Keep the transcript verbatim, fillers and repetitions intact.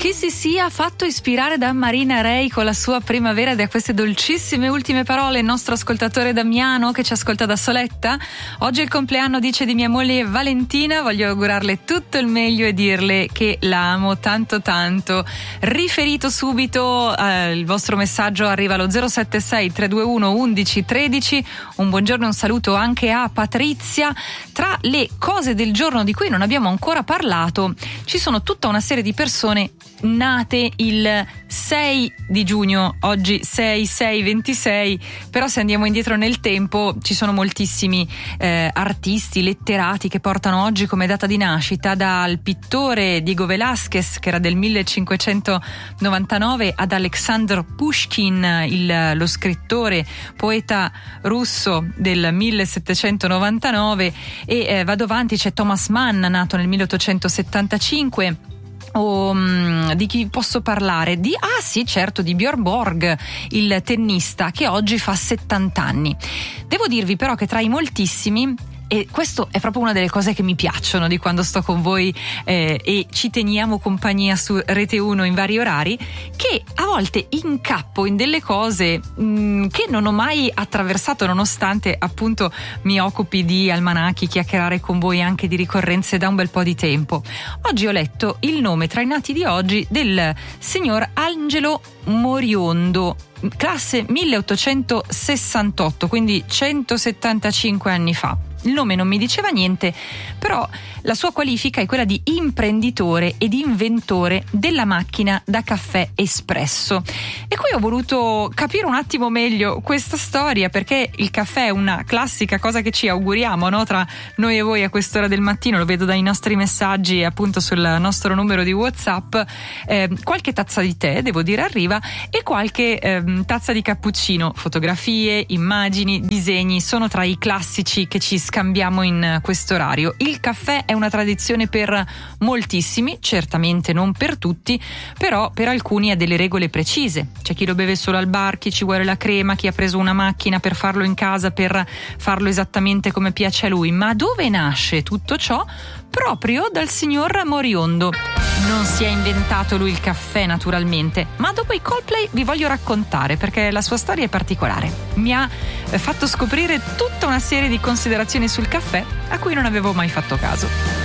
Chi si sia fatto ispirare da Marina Rei con la sua Primavera e da queste dolcissime ultime parole, il nostro ascoltatore Damiano che ci ascolta da Soletta. Oggi è il compleanno, dice, di mia moglie Valentina, voglio augurarle tutto il meglio e dirle che la amo tanto tanto. Riferito subito, eh, il vostro messaggio arriva allo zero sette sei tre due uno undici tredici. Un buongiorno e un saluto anche a Patrizia. Tra le cose del giorno di cui non abbiamo ancora parlato ci sono tutta una serie di persone nate il sei di giugno, oggi sei sei ventisei, però se andiamo indietro nel tempo ci sono moltissimi eh, artisti, letterati che portano oggi come data di nascita, dal pittore Diego Velázquez che era del millecinquecentonovantanove ad Alexander Pushkin, il, lo scrittore, poeta russo del millesettecentonovantanove, e eh, vado avanti, c'è Thomas Mann nato nel milleottocentosettantacinque. O, um, di chi posso parlare? Di, ah sì, certo, di Björn Borg, il tennista che oggi fa settanta anni. Devo dirvi però che tra i moltissimi, e questo è proprio una delle cose che mi piacciono di quando sto con voi eh, e ci teniamo compagnia su Rete uno in vari orari, che a volte incappo in delle cose mh, che non ho mai attraversato, nonostante appunto mi occupi di almanacchi, chiacchierare con voi anche di ricorrenze da un bel po' di tempo. Oggi ho letto il nome tra i nati di oggi del signor Angelo Moriondo, classe milleottocentosessantotto, quindi centosettantacinque anni fa. Il nome non mi diceva niente, però la sua qualifica è quella di imprenditore ed inventore della macchina da caffè espresso. E qui ho voluto capire un attimo meglio questa storia, perché il caffè è una classica cosa che ci auguriamo, no? Tra noi e voi a quest'ora del mattino, lo vedo dai nostri messaggi appunto sul nostro numero di WhatsApp, eh, qualche tazza di tè, devo dire, arriva, e qualche eh, tazza di cappuccino. Fotografie, immagini, disegni sono tra i classici che ci scambiamo in questo orario. Il caffè è una tradizione per moltissimi, certamente non per tutti, però per alcuni ha delle regole precise. C'è chi lo beve solo al bar, chi ci vuole la crema, chi ha preso una macchina per farlo in casa, per farlo esattamente come piace a lui. Ma dove nasce tutto ciò? Proprio dal signor Moriondo. Non si è inventato lui il caffè, naturalmente, ma dopo i Coldplay vi voglio raccontare, perché la sua storia è particolare. Mi ha fatto scoprire tutta una serie di considerazioni sul caffè a cui non avevo mai fatto caso.